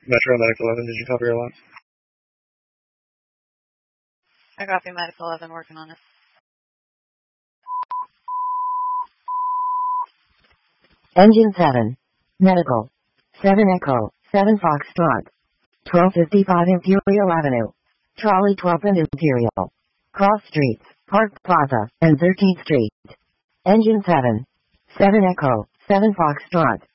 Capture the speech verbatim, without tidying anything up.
Metro Medic eleven, did you copy your line? I copy Medic eleven, working on it. Engine seven. Medical. seven Echo, seven Foxtrot. twelve fifty-five Imperial Avenue. Trolley twelve and Imperial. Cross Streets, Park Plaza, and thirteenth Street. Engine seven. seven Echo, seven Foxtrot.